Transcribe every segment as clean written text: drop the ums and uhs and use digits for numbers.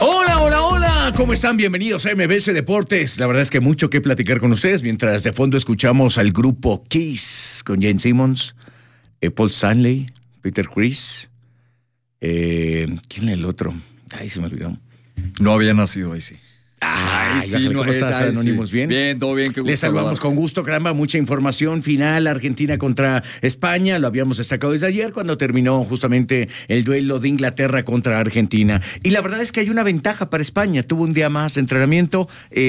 Hola, hola, hola, ¿cómo están? Bienvenidos a MBS Deportes. La verdad es que mucho que platicar con ustedes, mientras de fondo escuchamos al grupo Kiss con Gene Simmons, Paul Stanley, Peter Criss, ¿quién es el otro? Ay, se me olvidó. No había nacido ahí, sí. Ay, sí, ¿cómo estás, Anónimos? Sí. ¿Bien? Bien, todo bien, qué gusto. Les saludamos con gusto, caramba, mucha información final, Argentina contra España, lo habíamos destacado desde ayer cuando terminó justamente el duelo de Inglaterra contra Argentina. Y la verdad es que hay una ventaja para España, tuvo un día más de entrenamiento,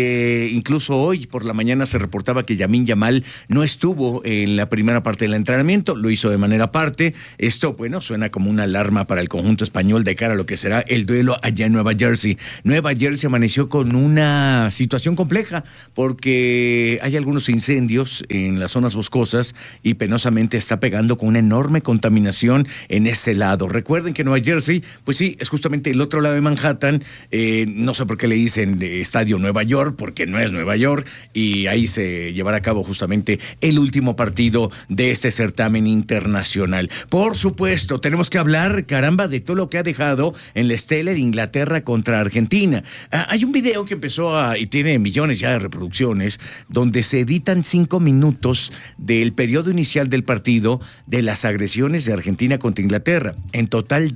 incluso hoy por la mañana se reportaba que Lamine Yamal no estuvo en la primera parte del entrenamiento, lo hizo de manera aparte. Esto, bueno, suena como una alarma para el conjunto español de cara a lo que será el duelo allá en Nueva Jersey. Nueva Jersey amaneció con una situación compleja porque hay algunos incendios en las zonas boscosas y penosamente está pegando con una enorme contaminación en ese lado. Recuerden que Nueva Jersey, pues sí, es justamente el otro lado de Manhattan, no sé por qué le dicen de Estadio Nueva York, porque no es Nueva York, y ahí se llevará a cabo justamente el último partido de este certamen internacional. Por supuesto, tenemos que hablar, caramba, de todo lo que ha dejado en la estela de Inglaterra contra Argentina. Hay un video que empezó y tiene millones ya de reproducciones, donde se editan 5 minutos del periodo inicial del partido de las agresiones de Argentina contra Inglaterra. En total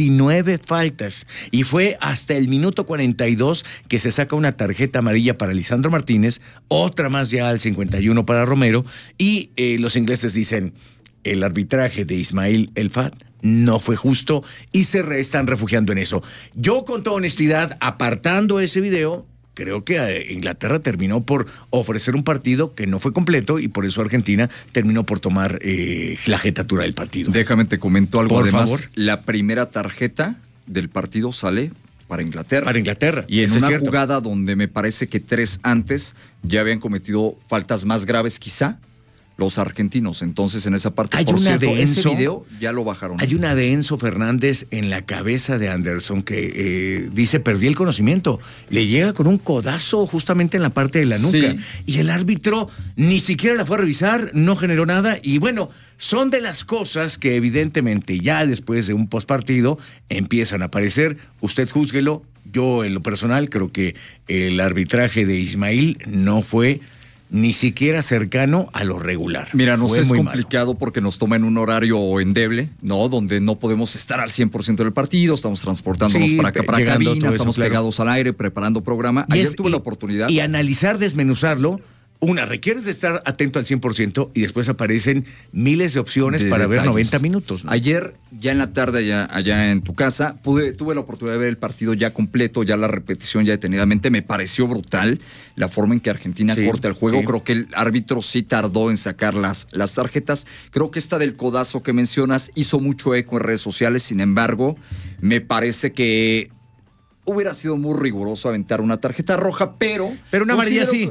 19 faltas. Y fue hasta el minuto 42 que se saca una tarjeta amarilla para Lisandro Martínez, otra más ya al 51 para Romero, y los ingleses dicen, el arbitraje de Ismail El Fat no fue justo y se están refugiando en eso. Yo, con toda honestidad, apartando ese video, creo que Inglaterra terminó por ofrecer un partido que no fue completo y por eso Argentina terminó por tomar la jetatura del partido. Déjame te comento algo. Por además, favor. La primera tarjeta del partido sale para Inglaterra. Para Inglaterra. Y en eso una es cierto. jugada donde me parece que 3 antes ya habían cometido faltas más graves quizá los argentinos. Entonces, en esa parte, Hay por una cierto, de ese Enzo, video ya lo bajaron. Hay una de Enzo Fernández en la cabeza de Anderson que dice, perdí el conocimiento. Le llega con un codazo justamente en la parte de la nuca. Sí. Y el árbitro ni siquiera la fue a revisar, no generó nada. Y bueno, son de las cosas que evidentemente ya después de un postpartido empiezan a aparecer. Usted júzguelo. Yo, en lo personal, creo que el arbitraje de Ismail no fue ni siquiera cercano a lo regular. Mira, nos Fue es muy complicado malo. porque nos toma en un horario endeble, ¿no? Donde no podemos estar al 100% del partido, estamos transportándonos Sí, para acá, para llegando, cabina, todo estamos eso, claro. pegados al aire, preparando programa. Ayer tuve la oportunidad. Y analizar, desmenuzarlo. Una, requieres de estar atento al 100% y después aparecen miles de opciones para ver 90 minutos, ¿no? Ayer, ya en la tarde, allá en tu casa, tuve la oportunidad de ver el partido ya completo, ya la repetición ya detenidamente. Me pareció brutal la forma en que Argentina corta el juego. Sí. Creo que el árbitro sí tardó en sacar las tarjetas. Creo que esta del codazo que mencionas hizo mucho eco en redes sociales. Sin embargo, me parece que hubiera sido muy riguroso aventar una tarjeta roja, pero una amarilla sí.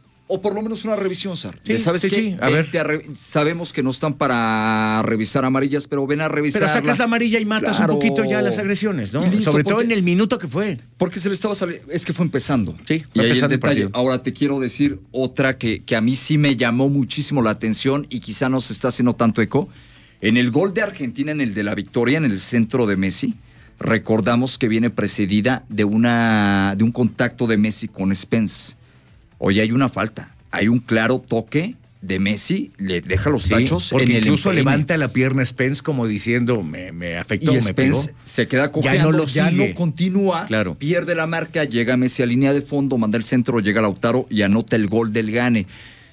O por lo menos una revisión, Sar. Sí, ¿Sabes qué? Sí. A ver. Sabemos que no están para revisar amarillas, pero ven a revisar. Pero sacas la amarilla y matas un poquito ya las agresiones, ¿no? Listo, sobre todo en el minuto que fue. Porque se le estaba saliendo. Es que fue empezando. Sí, fue empezando el detalle. partido. Ahora te quiero decir otra que a mí sí me llamó muchísimo la atención y quizá no se está haciendo tanto eco. En el gol de Argentina, en el de la victoria, en el centro de Messi, recordamos que viene precedida de un contacto de Messi con Spence. Oye, hay una falta. Hay un claro toque de Messi, le deja los tachos. Porque en incluso el levanta la pierna Spence como diciendo, me afectó, y me pegó. Spence se queda cojeando, ya no continúa, claro. Pierde la marca, llega Messi a línea de fondo, manda el centro, llega Lautaro y anota el gol del gane.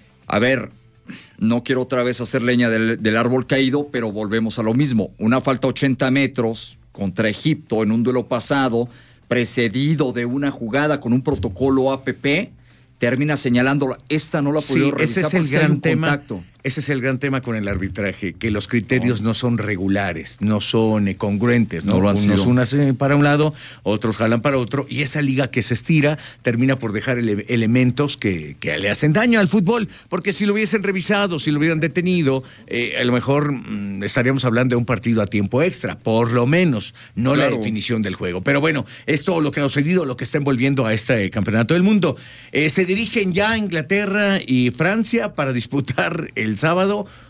A ver, no quiero otra vez hacer leña del árbol caído, pero volvemos a lo mismo. Una falta 80 metros contra Egipto en un duelo pasado, precedido de una jugada con un protocolo APP, termina señalándola. Esta no la pudieron revisar. Ese es el gran tema. Ese es el gran tema con el arbitraje, que los criterios no son regulares, no son congruentes, ¿no? Unos hacen para un lado, otros jalan para otro, y esa liga que se estira termina por dejar elementos que le hacen daño al fútbol, porque si lo hubiesen revisado, si lo hubieran detenido, a lo mejor estaríamos hablando de un partido a tiempo extra, por lo menos, no claro. La definición del juego. Pero bueno, es todo lo que ha sucedido, lo que está envolviendo a este campeonato del mundo. Se dirigen ya Inglaterra y Francia para disputar el sábado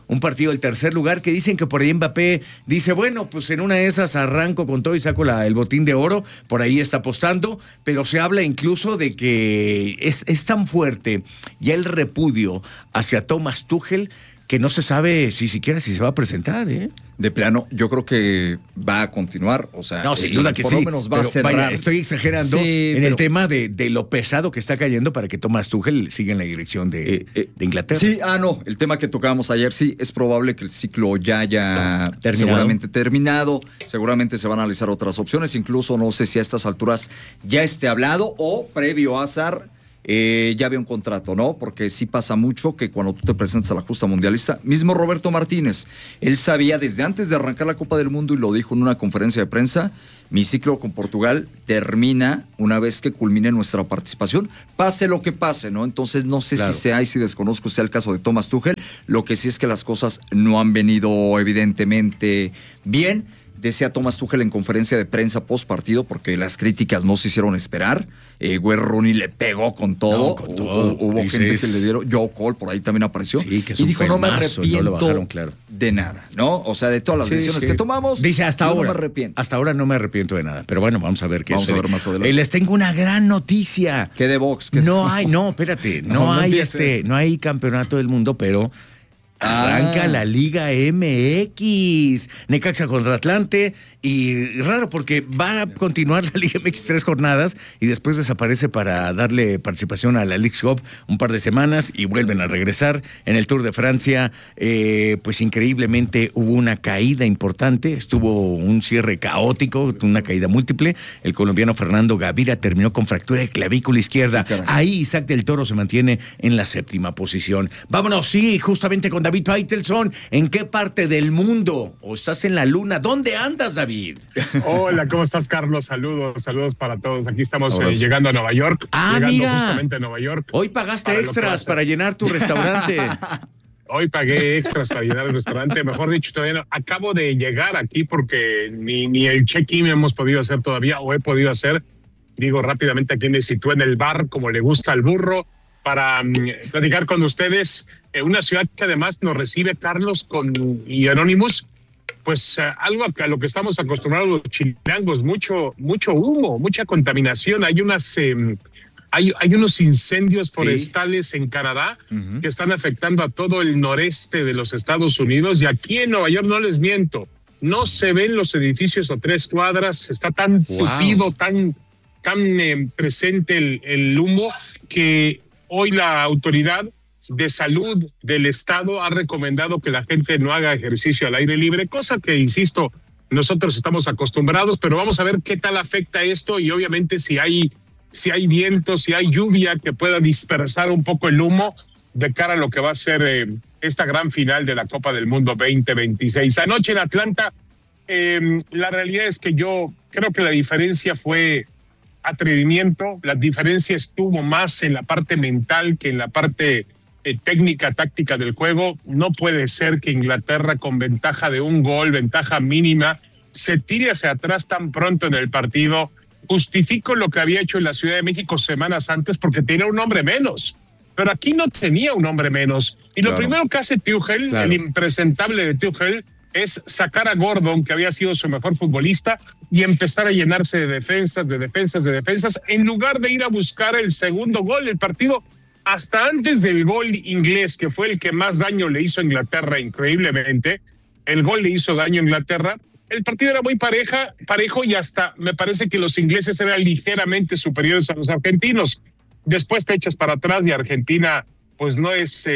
un partido del tercer lugar, que dicen que por ahí Mbappé dice, bueno, pues en una de esas arranco con todo y saco el botín de oro, por ahí está apostando, pero se habla incluso de que es tan fuerte ya el repudio hacia Thomas Tuchel que no se sabe siquiera si se va a presentar, ¿eh? De plano, yo creo que va a continuar, o sea, no, sin duda que por sí, lo menos va a cerrar. Vaya, estoy exagerando el tema de lo pesado que está cayendo para que Thomas Tuchel siga en la dirección de Inglaterra. Sí, no, el tema que tocábamos ayer, sí, es probable que el ciclo ya haya seguramente terminado, seguramente se van a analizar otras opciones, incluso no sé si a estas alturas ya esté hablado o previo a azar. Ya había un contrato, ¿no? Porque sí pasa mucho que cuando tú te presentas a la justa mundialista, mismo Roberto Martínez, él sabía desde antes de arrancar la Copa del Mundo y lo dijo en una conferencia de prensa, mi ciclo con Portugal termina una vez que culmine nuestra participación, pase lo que pase, ¿no? Entonces no sé si sea y si desconozco sea el caso de Thomas Tuchel, lo que sí es que las cosas no han venido evidentemente bien. Decía Thomas Tuchel en conferencia de prensa post partido, porque las críticas no se hicieron esperar. Wayne Rooney le pegó con todo. Hubo gente que le dieron. Joe Cole por ahí también apareció. Sí, que y dijo, no me arrepiento no bajaron, claro, de nada, ¿no? O sea, de todas las decisiones que tomamos. Dice, hasta ahora no me arrepiento. Hasta ahora no me arrepiento de nada. Pero bueno, vamos a ver qué vamos a ver más adelante. Les tengo una gran noticia. ¿Qué de box? Espérate. No hay campeonato del mundo, pero arranca la Liga MX. Necaxa contra Atlante. Y raro porque va a continuar la Liga MX 3 jornadas y después desaparece para darle participación a la Leagues Cup un par de semanas y vuelven a regresar. En el Tour de Francia, pues increíblemente hubo una caída importante, estuvo un cierre caótico, una caída múltiple. El colombiano Fernando Gaviria terminó con fractura de clavícula izquierda. Sí, ahí Isaac del Toro se mantiene en la 7ª posición. Vámonos, justamente con David Faitelson. ¿En qué parte del mundo? ¿O estás en la luna? ¿Dónde andas, David? Hola, ¿cómo estás, Carlos? Saludos para todos. Aquí estamos llegando a Nueva York. Llegando justamente a Nueva York. Hoy pagaste extras para llenar tu restaurante. Hoy pagué extras para llenar el restaurante. Mejor dicho, todavía no. Acabo de llegar aquí porque ni el check-in hemos podido hacer todavía o he podido hacer. Digo rápidamente aquí me situé en el bar, como le gusta al burro, para platicar con ustedes. Una ciudad que además nos recibe Carlos y Anonymous. Pues algo a lo que estamos acostumbrados los chilangos, mucho humo, mucha contaminación. Hay unos incendios forestales en Canadá que están afectando a todo el noreste de los Estados Unidos. Y aquí en Nueva York, no les miento, no se ven los edificios a 3 cuadras. Está tan tupido, tan presente el humo que hoy la autoridad de salud del estado ha recomendado que la gente no haga ejercicio al aire libre, cosa que, insisto, nosotros estamos acostumbrados, pero vamos a ver qué tal afecta esto y obviamente si hay viento, si hay lluvia que pueda dispersar un poco el humo de cara a lo que va a ser esta gran final de la Copa del Mundo 2026. Anoche en Atlanta, la realidad es que yo creo que la diferencia fue atrevimiento, la diferencia estuvo más en la parte mental que en la parte técnica, táctica del juego. No puede ser que Inglaterra, con ventaja de 1 gol, ventaja mínima, se tire hacia atrás tan pronto en el partido. Justifico lo que había hecho en la Ciudad de México semanas antes porque tenía un hombre menos, pero aquí no tenía un hombre menos. Y lo primero que hace Tuchel, el impresentable de Tuchel, es sacar a Gordon, que había sido su mejor futbolista, y empezar a llenarse de defensas, en lugar de ir a buscar el segundo gol. El partido, hasta antes del gol inglés, que fue el que más daño le hizo a Inglaterra, increíblemente, el gol le hizo daño a Inglaterra. El partido era muy parejo y hasta me parece que los ingleses eran ligeramente superiores a los argentinos. Después te echas para atrás y Argentina pues no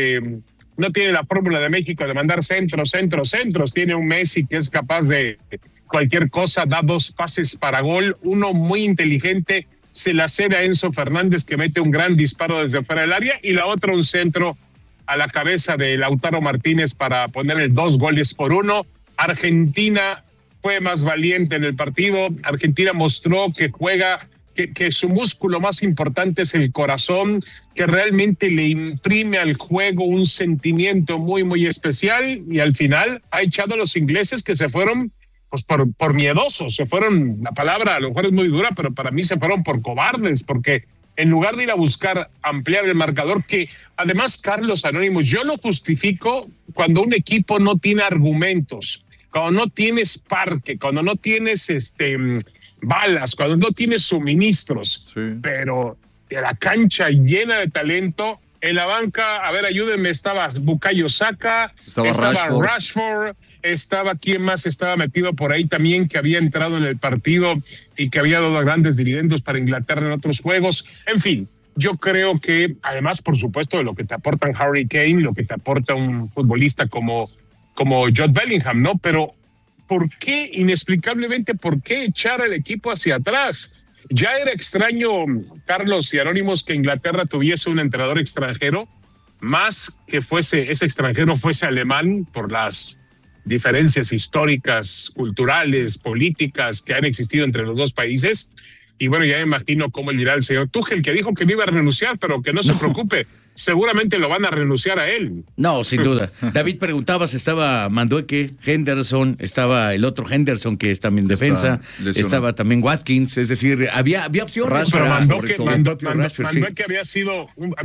tiene la fórmula de México de mandar centros. Tiene un Messi que es capaz de cualquier cosa, da 2 pases para gol, uno muy inteligente, se la cede a Enzo Fernández, que mete un gran disparo desde fuera del área, y la otra un centro a la cabeza de Lautaro Martínez para poner el 2-1. Argentina fue más valiente en el partido. Argentina mostró que juega, que su músculo más importante es el corazón, que realmente le imprime al juego un sentimiento muy, muy especial, y al final ha echado a los ingleses, que se fueron pues por miedosos, se fueron, la palabra a lo mejor es muy dura, pero para mí se fueron por cobardes, porque en lugar de ir a buscar ampliar el marcador, que además, Carlos Anónimos, yo lo justifico cuando un equipo no tiene argumentos, cuando no tienes parque, cuando no tienes balas, cuando no tienes suministros, sí. Pero la cancha llena de talento. En la banca, a ver, ayúdenme, estaba Bukayo Saka, estaba Rashford, estaba, ¿quién más estaba metido por ahí también, que había entrado en el partido y que había dado grandes dividendos para Inglaterra en otros juegos? En fin, yo creo que, además, por supuesto, de lo que te aportan Harry Kane, lo que te aporta un futbolista como Jude Bellingham, ¿no? Pero, ¿por qué, inexplicablemente, por qué echar al equipo hacia atrás? Ya era extraño, Carlos y Anónimos, que Inglaterra tuviese un entrenador extranjero, más que ese extranjero fuese alemán, por las diferencias históricas, culturales, políticas que han existido entre los dos países. Y bueno, ya me imagino cómo le dirá el señor Tuchel, que dijo que no iba a renunciar, pero que no se preocupe, seguramente lo van a renunciar a él. No, sin duda. David, preguntabas, estaba Madueke, Henderson, estaba el otro Henderson que es también defensa, estaba también Watkins, es decir, había opciones. Pero Madueke había sido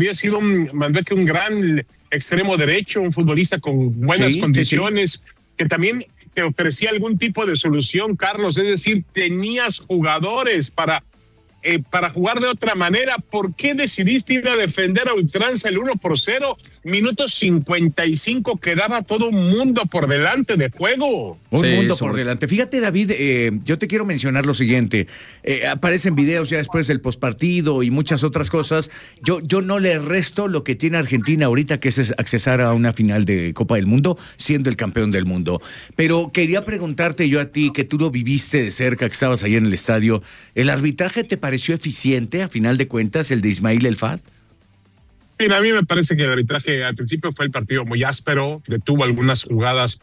un gran extremo derecho, un futbolista con buenas condiciones, que también te ofrecía algún tipo de solución, Carlos, es decir, tenías jugadores para jugar de otra manera. ¿Por qué decidiste ir a defender a ultranza el 1-0? Minuto 55, quedaba todo un mundo por delante de juego. Un mundo por delante. Fíjate, David, yo te quiero mencionar lo siguiente. Aparecen videos ya después del postpartido y muchas otras cosas. Yo no le resto lo que tiene Argentina ahorita, que es accesar a una final de Copa del Mundo, siendo el campeón del mundo. Pero quería preguntarte yo a ti, que tú lo viviste de cerca, que estabas ahí en el estadio, ¿el arbitraje te pareció eficiente, a final de cuentas, el de Ismail El Fad? Mira, a mí me parece que el arbitraje al principio fue el partido muy áspero, detuvo algunas jugadas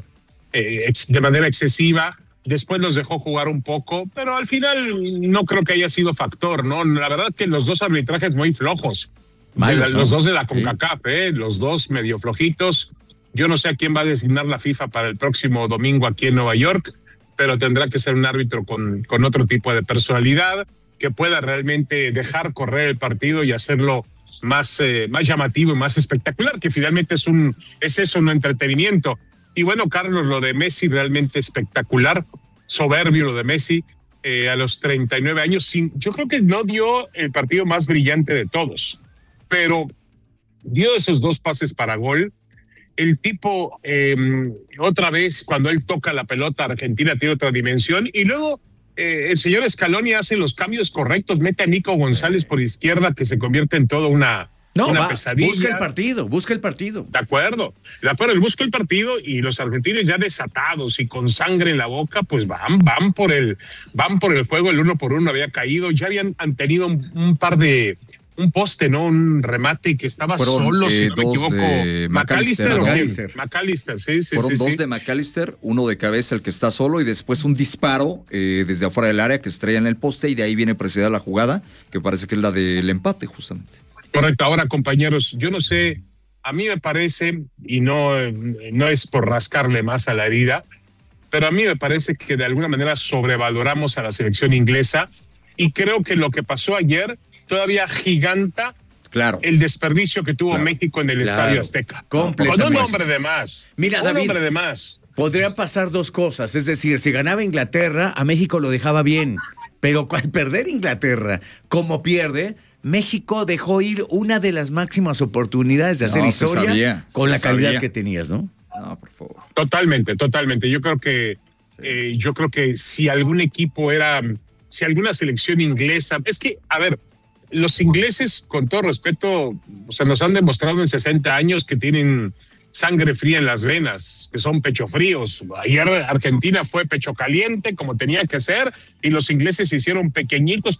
de manera excesiva, después los dejó jugar un poco, pero al final no creo que haya sido factor, ¿no? La verdad que los dos arbitrajes muy flojos, los dos de la CONCACAF, los dos medio flojitos. Yo no sé a quién va a designar la FIFA para el próximo domingo aquí en Nueva York, pero tendrá que ser un árbitro con otro tipo de personalidad, que pueda realmente dejar correr el partido y hacerlo más llamativo y más espectacular, que finalmente es eso, un entretenimiento. Y bueno, Carlos, lo de Messi realmente espectacular, soberbio lo de Messi, a los 39 años. Yo creo que no dio el partido más brillante de todos, pero dio esos 2 pases para gol. El tipo, otra vez, cuando él toca la pelota, Argentina tiene otra dimensión, y luego el señor Scaloni hace los cambios correctos, mete a Nico González por izquierda, que se convierte en toda una pesadilla. Busca el partido. De acuerdo, él busca el partido, y los argentinos ya desatados y con sangre en la boca, pues van por el juego. El 1-1 había caído, ya han tenido un poste, ¿no? Un remate que estaba solo, si no me equivoco. McAllister, sí. Fueron dos de McAllister, uno de cabeza, el que está solo, y después un disparo desde afuera del área que estrella en el poste, y de ahí viene precedida la jugada, que parece que es la del empate, justamente. Correcto. Ahora, compañeros, yo no sé, a mí me parece, y no es por rascarle más a la herida, pero a mí me parece que de alguna manera sobrevaloramos a la selección inglesa, y creo que lo que pasó ayer todavía giganta el desperdicio que tuvo México en el Estadio Azteca. Con un hombre de más. Mira, David, hombre de más. Podrían pasar 2 cosas. Es decir, si ganaba Inglaterra, a México lo dejaba bien. Pero al perder Inglaterra, como pierde, México dejó ir una de las máximas oportunidades de hacer historia con la calidad que tenías, ¿no? No, por favor. Totalmente. Yo creo que si algún equipo si alguna selección inglesa, es que, a ver, los ingleses, con todo respeto, nos han demostrado en 60 años que tienen sangre fría en las venas, que son pecho fríos. Ayer Argentina fue pecho caliente, como tenía que ser, y los ingleses se hicieron pequeñitos.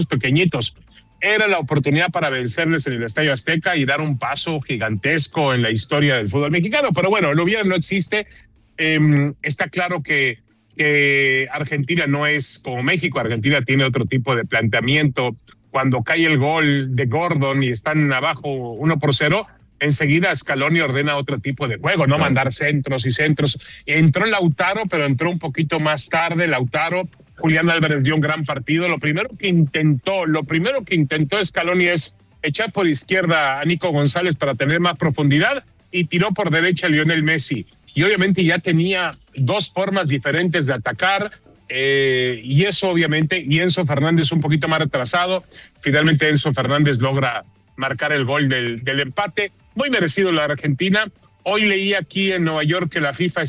Era la oportunidad para vencerles en el Estadio Azteca y dar un paso gigantesco en la historia del fútbol mexicano. Pero bueno, el hubiera no existe. Está claro que Argentina no es como México. Argentina tiene otro tipo de planteamiento. Cuando cae el gol de Gordon y están abajo 1-0, enseguida Scaloni ordena otro tipo de juego, no mandar centros y centros. Entró Lautaro, pero entró un poquito más tarde. Lautaro Julián Álvarez dio un gran partido. Lo primero que intentó Scaloni es echar por izquierda a Nico González para tener más profundidad y tiró por derecha a Lionel Messi. Y obviamente ya tenía dos formas diferentes de atacar. Y eso obviamente, y Enzo Fernández un poquito más retrasado. Finalmente Enzo Fernández logra marcar el gol del empate. Muy merecido la Argentina. Hoy leí aquí en Nueva York que la FIFA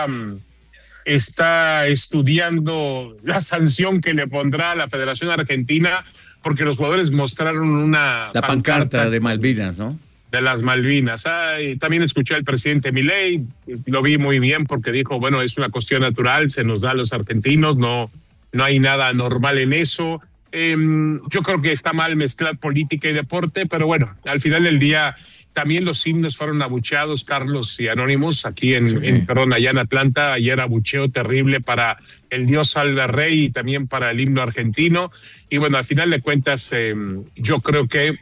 está estudiando la sanción que le pondrá a la Federación Argentina porque los jugadores mostraron la pancarta de Malvinas, ¿no? De las Malvinas. Y también escuché al presidente Milei, lo vi muy bien porque dijo, bueno, es una cuestión natural, se nos da a los argentinos, no hay nada normal en eso. Yo creo que está mal mezclar política y deporte, pero bueno, al final del día también los himnos fueron abucheados, Carlos y Anónimos, aquí allá en Atlanta. Ayer abucheo terrible para el Dios salve al rey y también para el himno argentino. Y bueno, al final de cuentas, yo creo que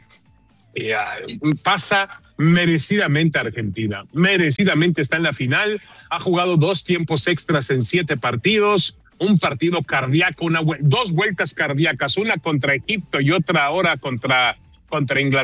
pasa merecidamente Argentina. Merecidamente está en la final. Ha jugado 2 tiempos extras en 7 partidos. Un partido cardíaco, 2 vueltas cardíacas, una contra Egipto y otra ahora contra Inglaterra.